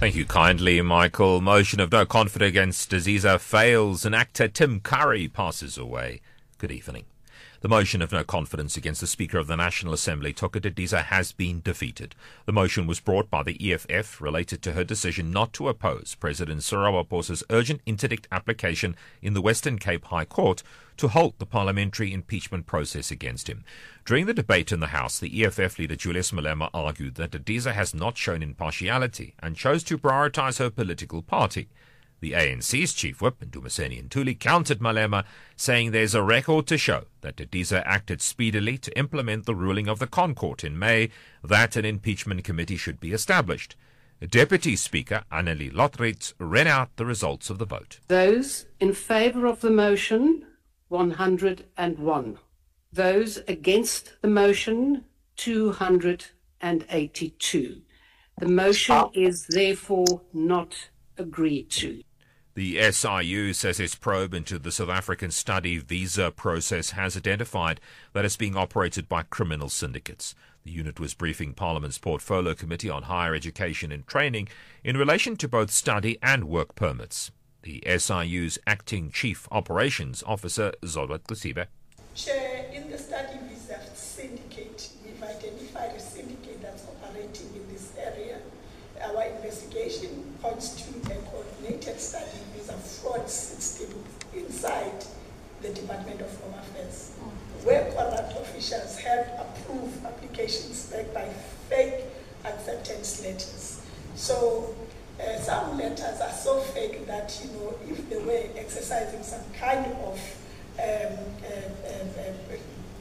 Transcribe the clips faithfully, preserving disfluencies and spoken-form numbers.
Thank you kindly, Michael. Motion of no confidence against Diziza fails and actor Tim Curry passes away. Good evening. The motion of no confidence against the Speaker of the National Assembly, Thoko Didiza, has been defeated. The motion was brought by the E F F related to her decision not to oppose President Cyril Ramaphosa's urgent interdict application in the Western Cape High Court to halt the parliamentary impeachment process against him. During the debate in the House, the E F F leader Julius Malema argued that Didiza has not shown impartiality and chose to prioritise her political party. The A N C's chief whip, Ndumiseni Ntuli, countered Malema, saying there's a record to show that Didiza acted speedily to implement the ruling of the ConCourt in May that an impeachment committee should be established. Deputy Speaker Annelie Lottritz read out the results of the vote. Those in favour of the motion, one hundred and one. Those against the motion, two hundred eighty-two. The motion is therefore not agreed to. The S I U says its probe into the South African study visa process has identified that it's being operated by criminal syndicates. The unit was briefing Parliament's Portfolio Committee on Higher Education and Training in relation to both study and work permits. The S I U's acting Chief Operations Officer, Zodwa Kusibe. Chair, in the study visa syndicate, we've identified a syndicate that's operating in this area. Our investigation points to a coordinated study visa fraud system inside the Department of Home Affairs, where corrupt officials have approved applications backed by fake acceptance letters. So uh, some letters are so fake that, you know, if they were exercising some kind of um, uh, uh, uh,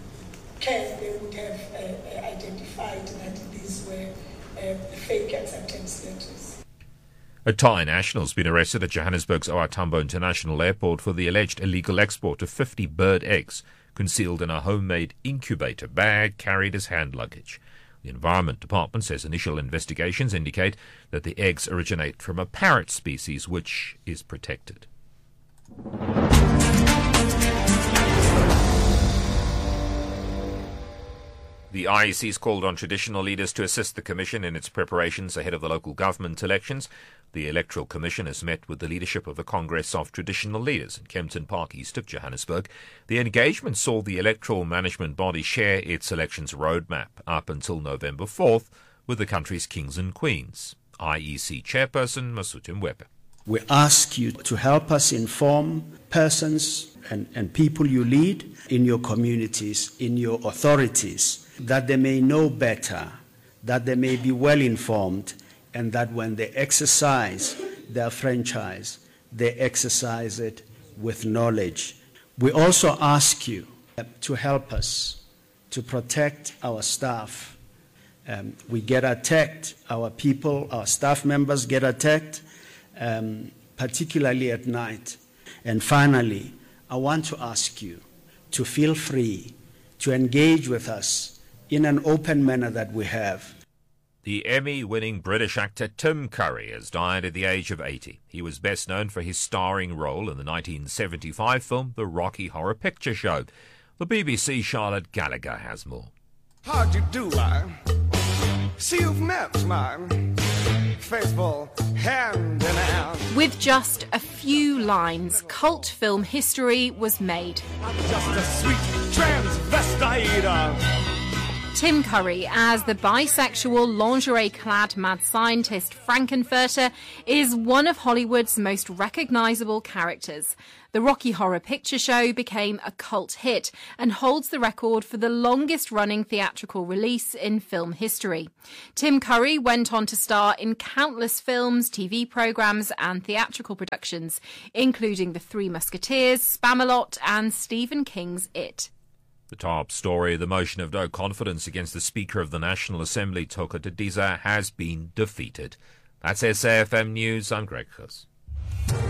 care, they would have uh, identified that these were uh, fake acceptance letters. A Thai national has been arrested at Johannesburg's O R Tambo International Airport for the alleged illegal export of fifty bird eggs concealed in a homemade incubator bag carried as hand luggage. The Environment Department says initial investigations indicate that the eggs originate from a parrot species which is protected. The I E C's called on traditional leaders to assist the Commission in its preparations ahead of the local government elections. The Electoral Commission has met with the leadership of the Congress of Traditional Leaders in Kempton Park, east of Johannesburg. The engagement saw the electoral management body share its elections roadmap up until November fourth with the country's kings and queens. I E C Chairperson Masutu Mwepe. We ask you to help us inform persons and, and people you lead in your communities, in your authorities, that they may know better, that they may be well informed, and that when they exercise their franchise, they exercise it with knowledge. We also ask you to help us to protect our staff. Um, we get attacked, our people, our staff members get attacked, um, particularly at night. And finally, I want to ask you to feel free to engage with us in an open manner that we have. The Emmy-winning British actor Tim Curry has died at the age of eighty. He was best known for his starring role in the nineteen seventy-five film The Rocky Horror Picture Show. The B B C's Charlotte Gallagher has more. How'd you do, I? See, you've met my faithful hand in hand. With just a few lines, cult film history was made. I'm just a sweet transvestite. Tim Curry, as the bisexual, lingerie-clad mad scientist Frankenfurter, is one of Hollywood's most recognisable characters. The Rocky Horror Picture Show became a cult hit and holds the record for the longest-running theatrical release in film history. Tim Curry went on to star in countless films, T V programmes and theatrical productions, including The Three Musketeers, Spamalot and Stephen King's It. The top story, the motion of no confidence against the Speaker of the National Assembly, Thoko Didiza, has been defeated. That's S A F M News. I'm Greg Huss.